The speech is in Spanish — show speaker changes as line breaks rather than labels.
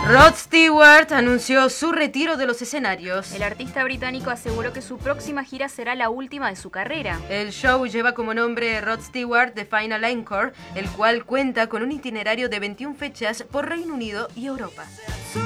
Rod Stewart anunció su retiro de los escenarios.
El artista británico aseguró que su próxima gira será la última de su carrera.
El show lleva como nombre Rod Stewart The Final Encore, el cual cuenta con un itinerario de 21 fechas por Reino Unido y Europa.